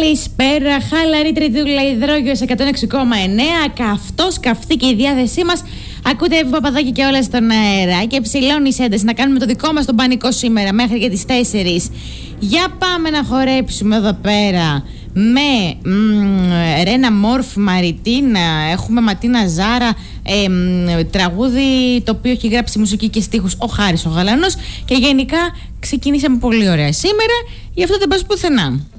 Καλησπέρα, χαλαρή τριτούλα υδρόγειος 106,9. Καυτός, καυτή και η διάθεσή μας. Ακούτε Εύη Παπαδάκη και όλα στον αέρα. Και ψηλώνει η ένταση να κάνουμε το δικό μας τον πανικό σήμερα μέχρι και τις 4. Για πάμε να χορέψουμε εδώ πέρα με Ρένα Μόρφ, Μαριτίνα. Έχουμε Ματίνα Ζάρα, τραγούδι το οποίο έχει γράψει μουσική και στίχους ο Χάρης ο Γαλανός. Και γενικά ξεκινήσαμε πολύ ωραία σήμερα. Γι' αυτό δεν πας πουθενά.